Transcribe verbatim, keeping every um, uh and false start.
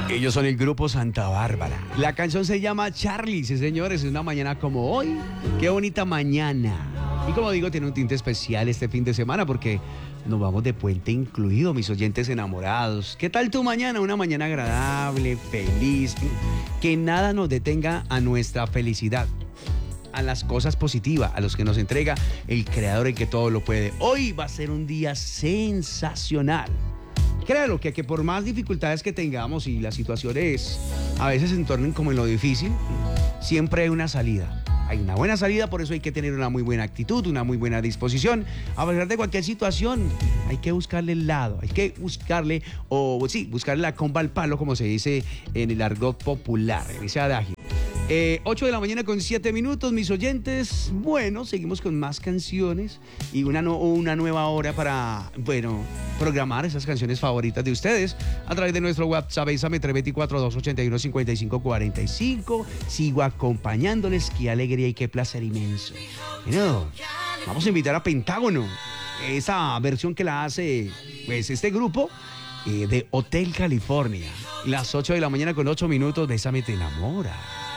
Ellos son el grupo Santa Bárbara. La canción se llama Charlie, sí señores, es una mañana como hoy. Qué bonita mañana. Y como digo, tiene un tinte especial este fin de semana porque nos vamos de puente incluido, mis oyentes enamorados. ¿Qué tal tu mañana? Una mañana agradable, feliz, que nada nos detenga a nuestra felicidad, a las cosas positivas, a los que nos entrega el creador, el que todo lo puede. Hoy va a ser un día sensacional. Créalo, que, que por más dificultades que tengamos y las situaciones a veces se entornen como en lo difícil, siempre hay una salida. Hay una buena salida, por eso hay que tener una muy buena actitud, una muy buena disposición. A pesar de cualquier situación, hay que buscarle el lado, hay que buscarle, o sí, buscarle la comba al palo, como se dice en el argot popular, en ese adagio. Eh, ocho de la mañana con siete minutos, mis oyentes. Bueno, seguimos con más canciones y una, no, una nueva hora para, bueno, programar esas canciones favoritas de ustedes a través de nuestro WhatsApp, Bésame tres dos cuatro, dos ocho uno, cinco cinco cuatro cinco. Sigo acompañándoles, qué alegría y qué placer inmenso. Bueno, vamos a invitar a Pentágono, esa versión que la hace, pues, este grupo eh, de Hotel California. Las ocho de la mañana con ocho minutos, Bésame te enamora.